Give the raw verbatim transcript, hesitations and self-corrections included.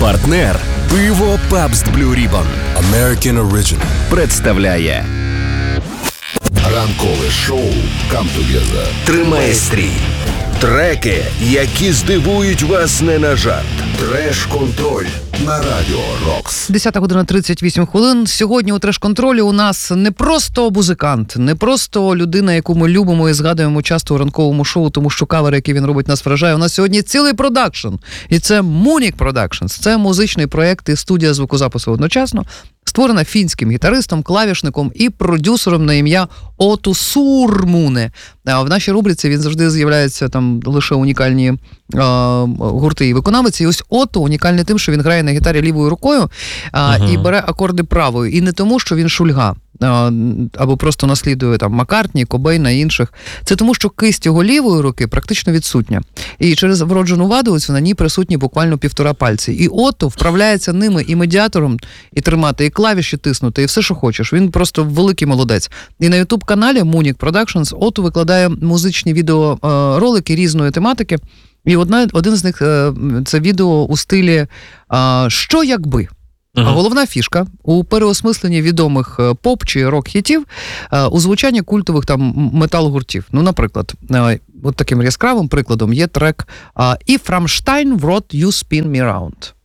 Партнер пиво Pabst Blue Ribbon American Original представляє ранкове шоу Come Together. Тримає стрій. Треки, які здивують вас не на жарт. Треш-контроль на Радіо Рокс. десята година тридцять вісім хвилин. Сьогодні у треш-контролі у нас не просто музикант, не просто людина, яку ми любимо і згадуємо часто у ранковому шоу, тому що кавер, який він робить, нас вражає. У нас сьогодні цілий продакшн. І це Munich Productions. Це музичний проєкт і студія звукозапису одночасно, створена фінським гітаристом, клавішником і продюсером на ім'я Оту Сурмуне. А в нашій рубриці він завжди з'являється там лише унікальні а, гурти і виконавиці. І ось Отто унікальний тим, що він грає на гітарі лівою рукою а, uh-huh. і бере акорди правою. І не тому, що він шульга а, або просто наслідує там Маккартні, Кобейна і інших. Це тому, що кисть його лівої руки практично відсутня. І через вроджену ваду ось на ній присутні буквально півтора пальці. І Отто вправляється ними і медіатором, і тримати, і клавіші тиснути, і все, що хочеш. Він просто великий молодець. І на ютуб-каналі Munich Productions Отто викладає музичні відеоролики різної тематики. І одна, один з них – це відео у стилі «Що якби?». Uh-huh. Головна фішка у переосмисленні відомих поп- чи рок-хітів, у звучанні культових там метал-гуртів. Ну, наприклад, от таким яскравим прикладом є трек «If Rammstein wrote You Spin Me Round».